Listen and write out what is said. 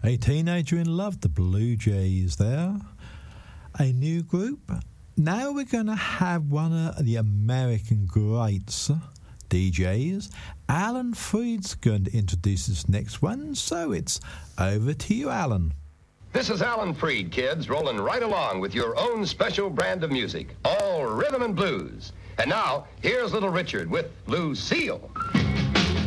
A Teenager in Love, the Blue Jays there. A new group. Now we're going to have one of the American greats, DJs. Alan Freed's going to introduce this next one, so it's over to you, Alan. This is Alan Freed, kids, rolling right along with your own special brand of music, all rhythm and blues. And now, here's Little Richard with Lucille.